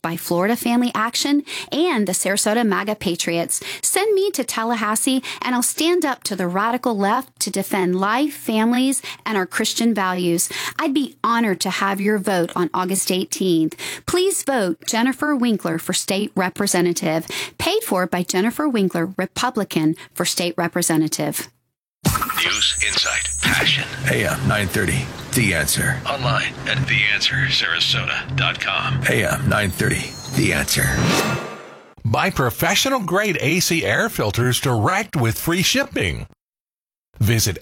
by Florida Family Action and the Sarasota MAGA Patriots. Send me to Tallahassee, and I'll stand up to the radical left to defend life, families, and our Christian values. I'd be honored to have your vote on August 18th. Please vote Jennifer Winkler for state representative. Paid for by Jennifer Winkler, Republican, for state representative. News, insight, passion. AM 930, The Answer. Online at theanswersarasota.com. AM 930, The Answer. Buy professional-grade AC air filters direct with free shipping. Visit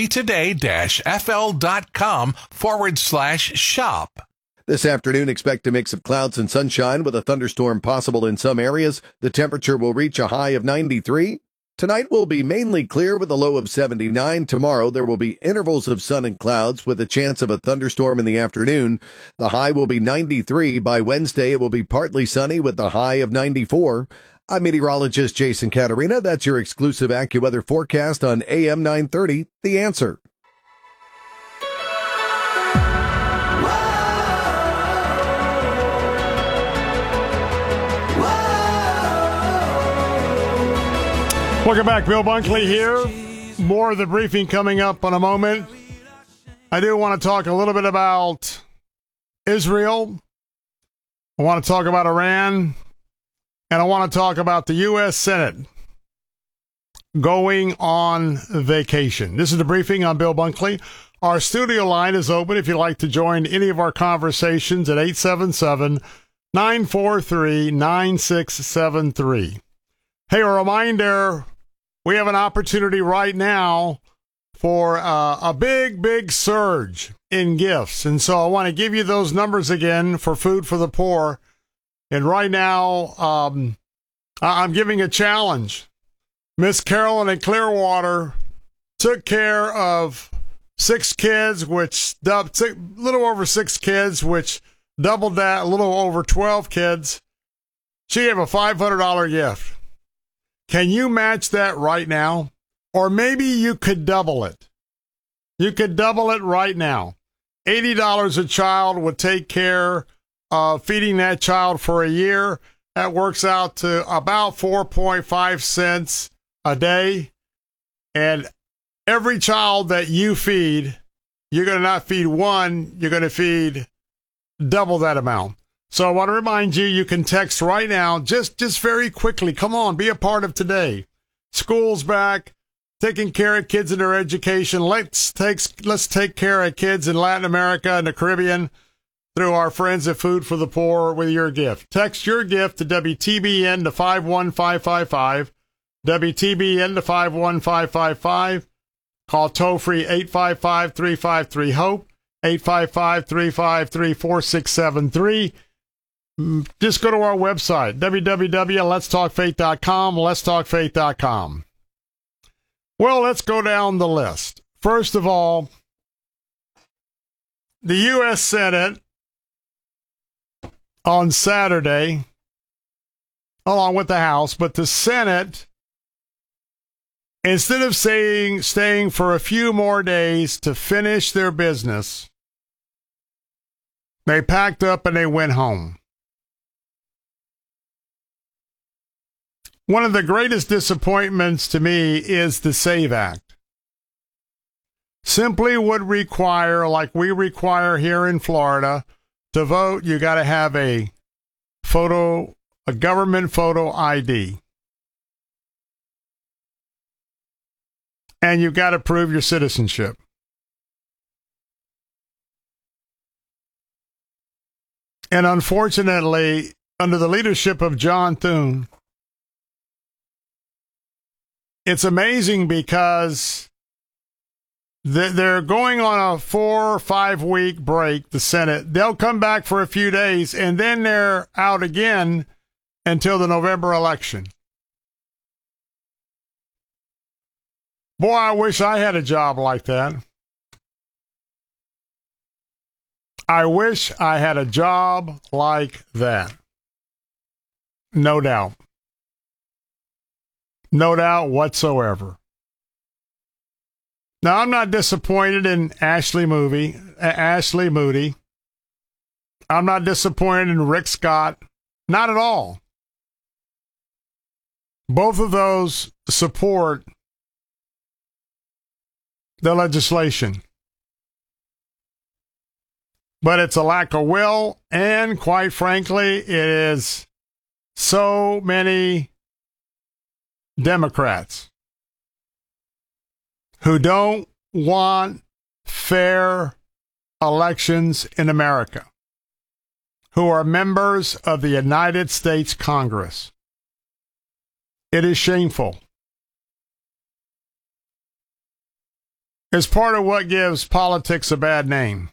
actoday-fl.com/shop. This afternoon, expect a mix of clouds and sunshine with a thunderstorm possible in some areas. The temperature will reach a high of 93. Tonight will be mainly clear with a low of 79. Tomorrow, there will be intervals of sun and clouds with a chance of a thunderstorm in the afternoon. The high will be 93. By Wednesday, it will be partly sunny with the high of 94. I'm meteorologist Jason Caterina. That's your exclusive AccuWeather forecast on AM 930, The Answer. Welcome back. Bill Bunkley here. More of the briefing coming up in a moment. I do want to talk a little bit about Israel. I want to talk about Iran. And I want to talk about the U.S. Senate going on vacation. This is the briefing. I'm Bill Bunkley. Our studio line is open if you'd like to join any of our conversations at 877-943-9673. Hey, a reminder, we have an opportunity right now for a big surge in gifts. And so I want to give you those numbers again for Food for the Poor. And right now, I'm giving a challenge. Miss Carolyn in Clearwater took care of 6 kids, a little over 6 kids, which doubled that, a little over 12 kids. She gave a $500 gift. Can you match that right now? Or maybe you could double it. You could double it right now. $80 a child would take care of feeding that child for a year. That works out to about 4.5 cents a day. And every child that you feed, you're going to not feed one, you're going to feed double that amount. So I want to remind you, you can text right now, just very quickly. Come on, be a part of today. School's back, taking care of kids in their education. Let's take care of kids in Latin America and the Caribbean through our friends at Food for the Poor with your gift. Text your gift to WTBN to 51555, WTBN to 51555. Call toll-free 855-353-HOPE, 855-353-4673. Just go to our website, www.letstalkfaith.com, letstalkfaith.com. Well, let's go down the list. First of all, the U.S. Senate on Saturday, along with the House, but the Senate, instead of staying for a few more days to finish their business, they packed up and they went home. One of the greatest disappointments to me is the SAVE Act. Simply would require, like we require here in Florida, to vote, you got to have a government photo ID. And you've got to prove your citizenship. And unfortunately, under the leadership of John Thune, it's amazing because they're going on a 4 or 5 week break, the Senate. They'll come back for a few days, and then they're out again until the November election. Boy, I wish I had a job like that. I wish I had a job like that. No doubt. No doubt whatsoever. Now, I'm not disappointed in Ashley Moody. I'm not disappointed in Rick Scott. Not at all. Both of those support the legislation. But it's a lack of will, and quite frankly, it is so many Democrats who don't want fair elections in America, who are members of the United States Congress. It is shameful. It's part of what gives politics a bad name.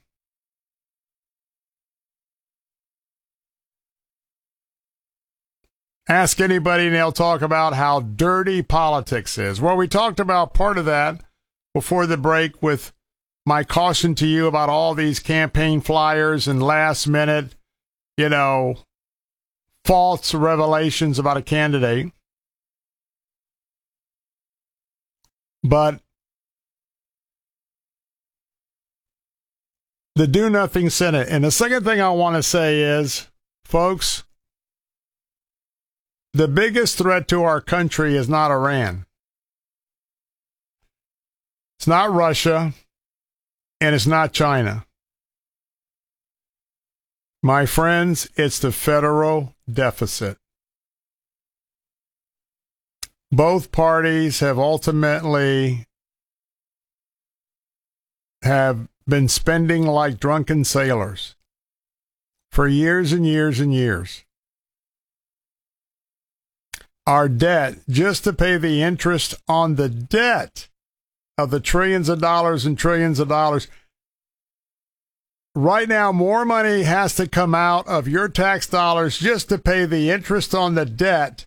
Ask anybody and they'll talk about how dirty politics is. Well, we talked about part of that before the break with my caution to you about all these campaign flyers and last minute, false revelations about a candidate. But the do-nothing Senate. And the second thing I want to say is, folks, the biggest threat to our country is not Iran. It's not Russia, and it's not China. My friends, it's the federal deficit. Both parties have ultimately been spending like drunken sailors for years and years and years. Our debt, just to pay the interest on the debt of the trillions of dollars and trillions of dollars. Right now, more money has to come out of your tax dollars just to pay the interest on the debt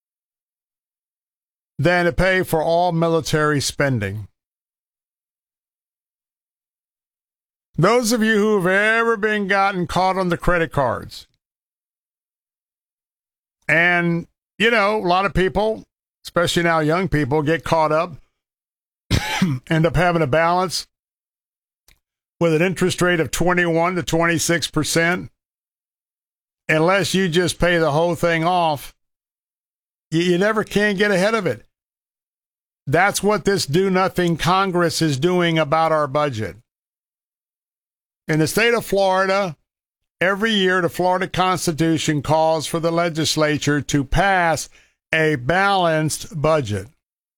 than to pay for all military spending. Those of you who have ever been gotten caught on the credit cards, and a lot of people, especially now young people, get caught up, end up having a balance with an interest rate of 21 to 26%. Unless you just pay the whole thing off, you never can get ahead of it. That's what this do-nothing Congress is doing about our budget. In the state of Florida, every year the Florida Constitution calls for the legislature to pass a balanced budget.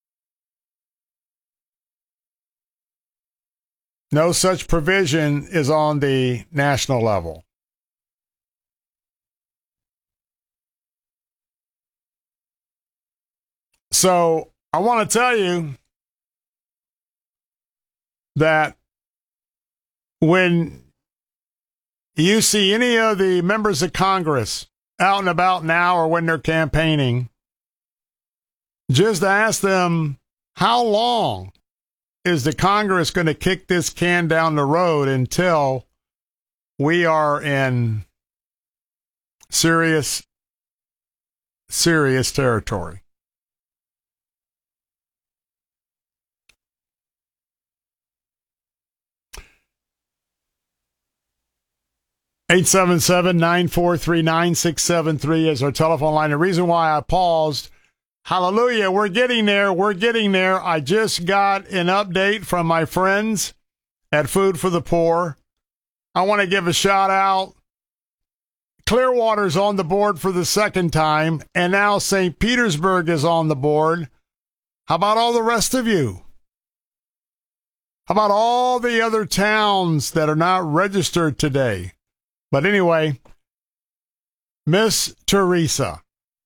No such provision is on the national level. So I want to tell you that when you see any of the members of Congress out and about now or when they're campaigning, just ask them, how long is the Congress going to kick this can down the road until we are in serious territory? Eight 877-943-9673 is our telephone line. The reason why I paused, hallelujah, we're getting there. I just got an update from my friends at Food for the Poor. I want to give a shout out. Clearwater's on the board for the second time, and now St. Petersburg is on the board. How about all the rest of you? How about all the other towns that are not registered today? But anyway, Miss Teresa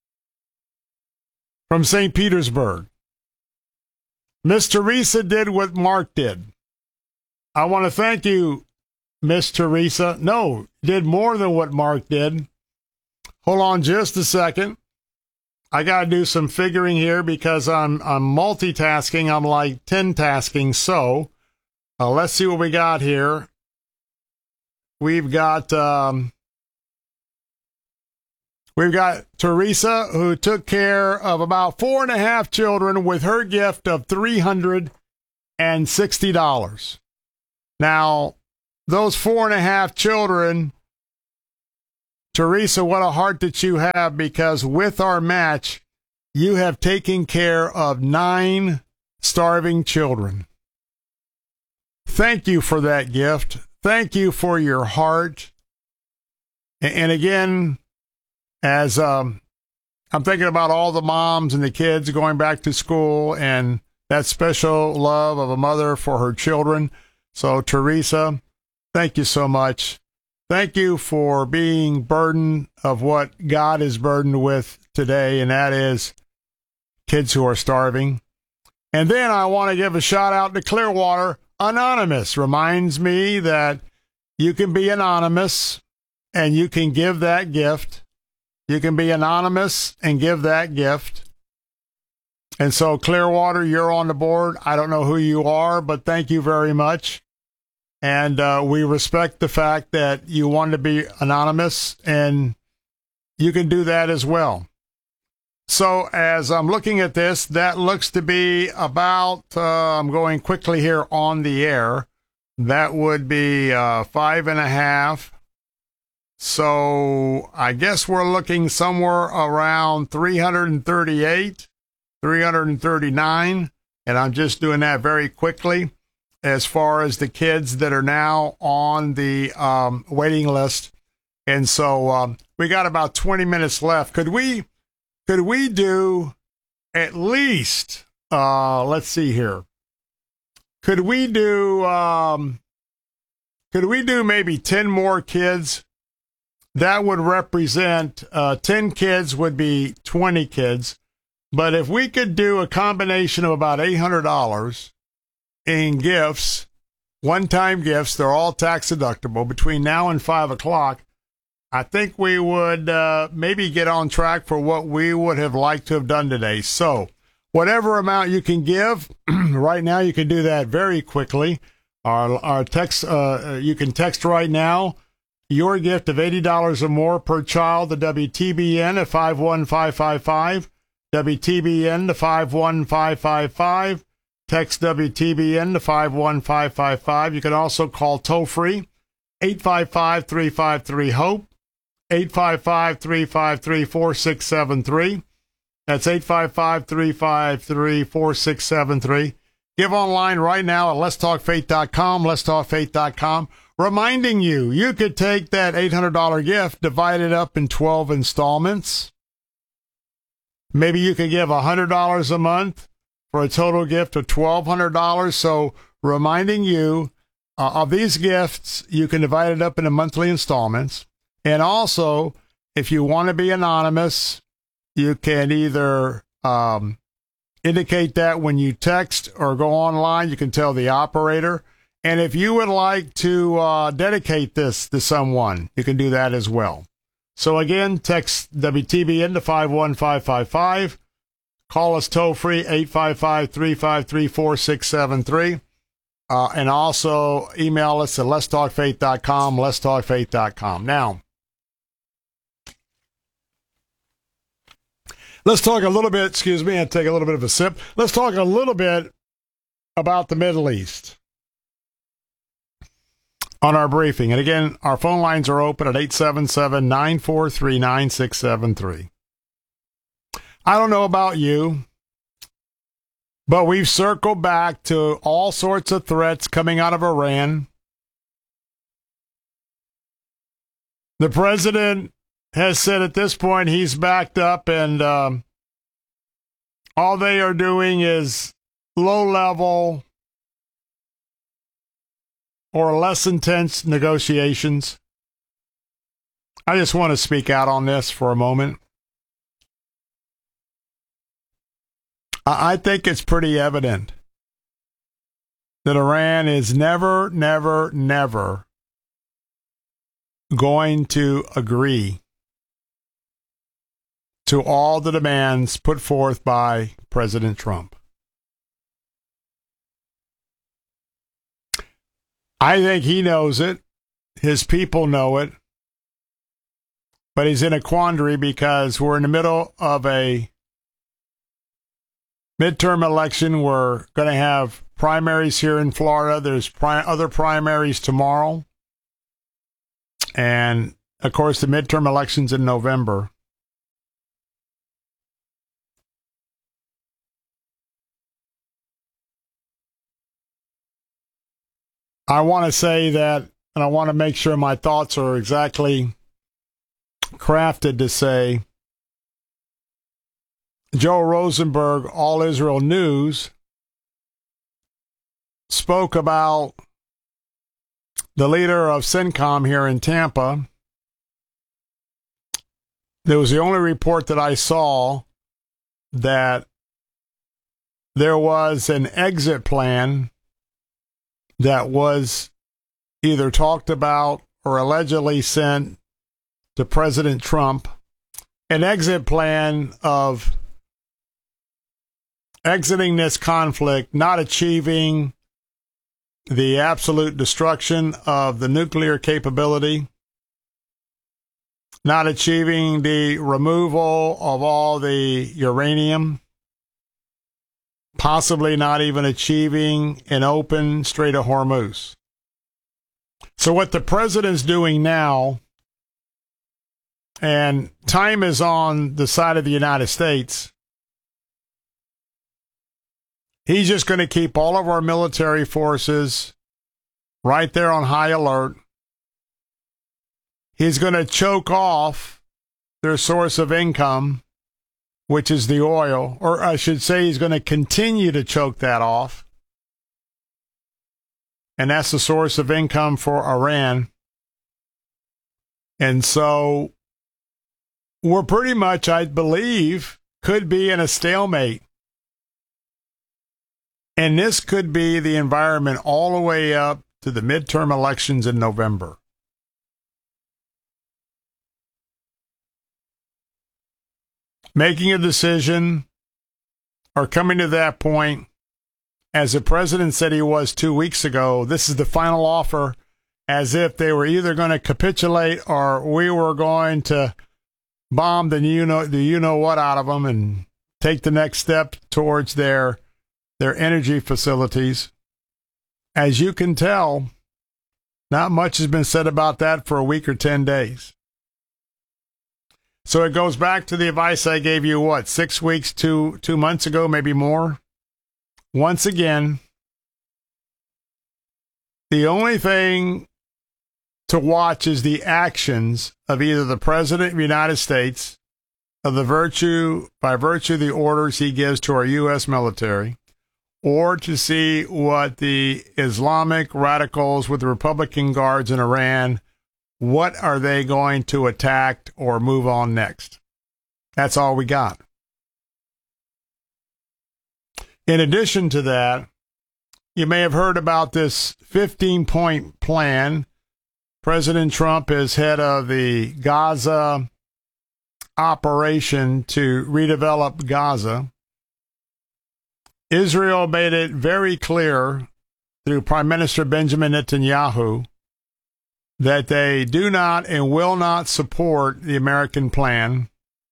from St. Petersburg. Miss Teresa did what Mark did. I want to thank you, Miss Teresa. No, did more than what Mark did. Hold on just a second. I got to do some figuring here because I'm multitasking. I'm like 10-tasking. So let's see what we got here. We've got Teresa, who took care of about 4.5 children with her gift of $360. Now, those 4.5 children Teresa, what a heart that you have, because with our match, you have taken care of 9 starving children. Thank you for that gift. Thank you for your heart. And again, as I'm thinking about all the moms and the kids going back to school and that special love of a mother for her children. So, Teresa, thank you so much. Thank you for being burdened of what God is burdened with today, and that is kids who are starving. And then I want to give a shout out to Clearwater Anonymous. Reminds me that you can be anonymous and you can give that gift. You can be anonymous and give that gift. And so, Clearwater, you're on the board. I don't know who you are, but thank you very much. And we respect the fact that you want to be anonymous, and you can do that as well. So as I'm looking at this, that looks to be about, I'm going quickly here on the air, that would be 5.5. So I guess we're looking somewhere around 338, 339, and I'm just doing that very quickly as far as the kids that are now on the waiting list. And so we got about 20 minutes left. Could we do at least, let's see here. Could we do maybe 10 more kids? That would represent 10 kids would be 20 kids. But if we could do a combination of about $800 in gifts, one-time gifts, they're all tax deductible, between now and 5 o'clock, I think we would maybe get on track for what we would have liked to have done today. So whatever amount you can give, right now you can do that very quickly. Our text, you can text right now your gift of $80 or more per child to WTBN at 51555, WTBN to 51555. Text WTBN to 51555. You can also call toll-free 855-353-HOPE, 855-353-4673. That's 855-353-4673. Give online right now at letstalkfaith.com, letstalkfaith.com. Reminding you, you could take that $800 gift, divide it up in 12 installments. Maybe you could give $100 a month for a total gift of $1,200. So reminding you of these gifts, you can divide it up into monthly installments. And also, if you want to be anonymous, you can either indicate that when you text or go online. You can tell the operator. And if you would like to dedicate this to someone, you can do that as well. So again, text WTBN to 51555. Call us toll-free, 855-353-4673. And also email us at letstalkfaith.com, letstalkfaith.com. Now, let's talk a little bit, excuse me, and take a little bit of a sip. Let's talk a little bit about the Middle East on our briefing. And again, our phone lines are open at 877-943-9673. I don't know about you, but we've circled back to all sorts of threats coming out of Iran. The president has said at this point he's backed up, and all they are doing is low-level or less intense negotiations. I just want to speak out on this for a moment. I think it's pretty evident that Iran is never going to agree to all the demands put forth by President Trump. I think he knows it. His people know it. But he's in a quandary because we're in the middle of a midterm election. We're going to have primaries here in Florida. There's other primaries tomorrow. And of course, the midterm elections in November. I want to say that, and I want to make sure my thoughts are exactly crafted to say, Joel Rosenberg, All Israel News, spoke about the leader of CENTCOM here in Tampa. There was the only report that I saw that there was an exit plan that was either talked about or allegedly sent to President Trump, an exit plan of exiting this conflict, not achieving the absolute destruction of the nuclear capability, not achieving the removal of all the uranium, possibly not even achieving an open Strait of Hormuz. So what the president's doing now, and time is on the side of the United States, he's just going to keep all of our military forces right there on high alert. He's going to choke off their source of income, which is the oil, or I should say he's going to continue to choke that off. And that's the source of income for Iran. And so we're pretty much, I believe, could be in a stalemate. And this could be the environment all the way up to the midterm elections in November. Making a decision or coming to that point, as the president said he was 2 weeks ago, this is the final offer, as if they were either going to capitulate or we were going to bomb the you-know-what out of them and take the next step towards their energy facilities. As you can tell, not much has been said about that for a week or 10 days. So it goes back to the advice I gave you, 6 weeks, 2 months ago, maybe more? Once again, the only thing to watch is the actions of either the President of the United States, by virtue of the orders he gives to our U.S. military, or to see what the Islamic radicals with the Republican Guards in Iran, what are they going to attack or move on next? That's all we got. In addition to that, you may have heard about this 15-point plan. President Trump is head of the Gaza operation to redevelop Gaza. Israel made it very clear through Prime Minister Benjamin Netanyahu that they do not and will not support the American plan,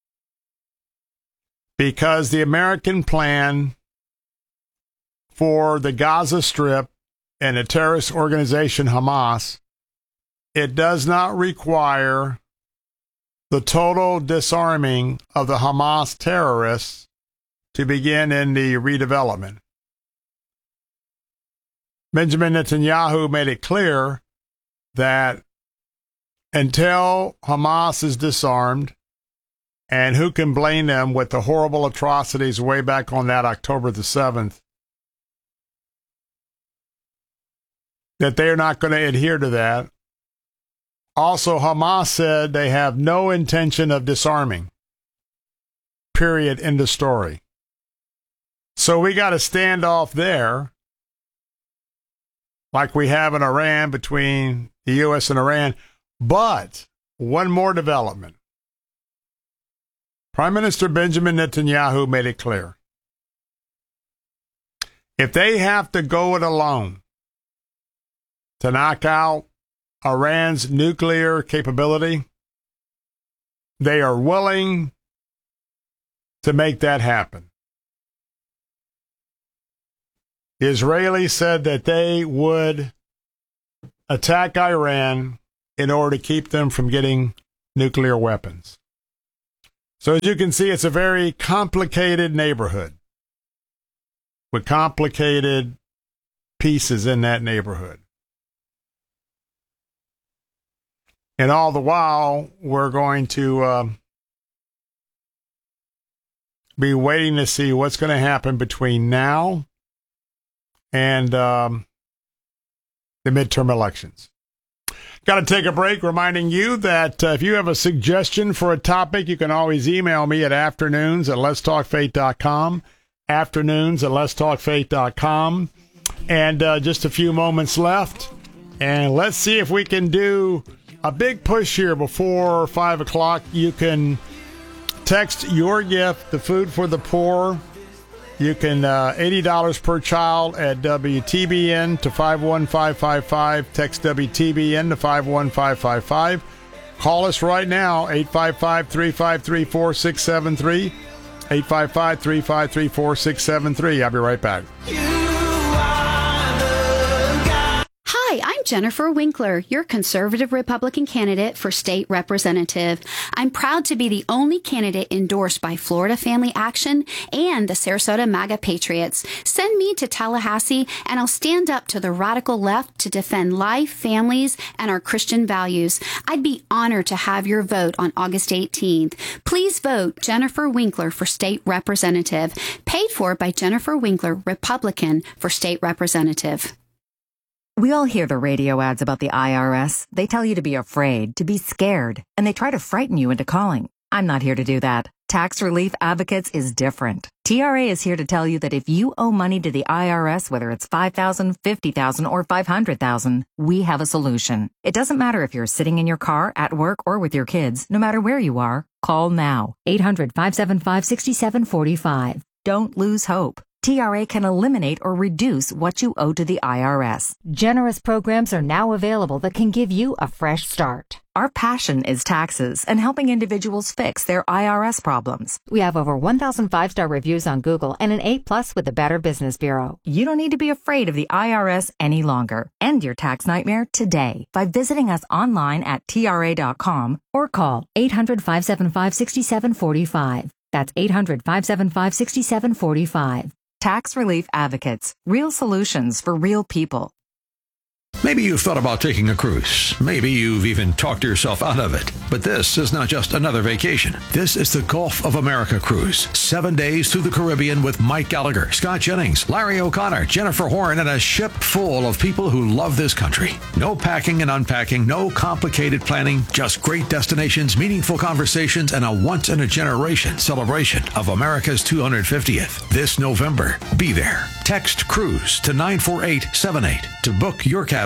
because the American plan for the Gaza Strip and the terrorist organization Hamas, it does not require the total disarming of the Hamas terrorists to begin in the redevelopment. Benjamin Netanyahu made it clear that until Hamas is disarmed, and who can blame them with the horrible atrocities way back on that October the 7th, that they are not going to adhere to that. Also, Hamas said they have no intention of disarming. Period. End of story. So we got a standoff there, like we have in Iran between the U.S. and Iran. But one more development. Prime Minister Benjamin Netanyahu made it clear. If they have to go it alone to knock out Iran's nuclear capability, they are willing to make that happen. The Israelis said that they would attack Iran in order to keep them from getting nuclear weapons. So as you can see, it's a very complicated neighborhood with complicated pieces in that neighborhood. And all the while, we're going to be waiting to see what's going to happen between now and the midterm elections. Got to take a break, reminding you that if you have a suggestion for a topic, you can always email me at afternoons@letstalkfaith.com, afternoons@letstalkfaith.com. And just a few moments left. And let's see if we can do a big push here before 5 o'clock. You can text your gift, the Food for the Poor. You can $80 per child at WTBN to 51555. Text WTBN to 51555. Call us right now, 855-353-4673. 855-353-4673. I'll be right back. Hi, I'm Jennifer Winkler, your conservative Republican candidate for state representative. I'm proud to be the only candidate endorsed by Florida Family Action and the Sarasota MAGA Patriots. Send me to Tallahassee and I'll stand up to the radical left to defend life, families, and our Christian values. I'd be honored to have your vote on August 18th. Please vote Jennifer Winkler for state representative. Paid for by Jennifer Winkler, Republican, for state representative. We all hear the radio ads about the IRS. They tell you to be afraid, to be scared, and they try to frighten you into calling. I'm not here to do that. Tax Relief Advocates is different. TRA is here to tell you that if you owe money to the IRS, whether it's $5,000, $50,000, or $500,000, we have a solution. It doesn't matter if you're sitting in your car, at work, or with your kids. No matter where you are, call now. 800-575-6745. Don't lose hope. TRA can eliminate or reduce what you owe to the IRS. Generous programs are now available that can give you a fresh start. Our passion is taxes and helping individuals fix their IRS problems. We have over 1,000 5-star reviews on Google and an A+ with the Better Business Bureau. You don't need to be afraid of the IRS any longer. End your tax nightmare today by visiting us online at TRA.com or call 800-575-6745. That's 800-575-6745. Tax Relief Advocates. Real solutions for real people. Maybe you've thought about taking a cruise. Maybe you've even talked yourself out of it. But this is not just another vacation. This is the Gulf of America cruise. 7 days through the Caribbean with Mike Gallagher, Scott Jennings, Larry O'Connor, Jennifer Horn, and a ship full of people who love this country. No packing and unpacking, no complicated planning, just great destinations, meaningful conversations, and a once-in-a-generation celebration of America's 250th. This November, be there. Text CRUISE to 94878 to book your cabin.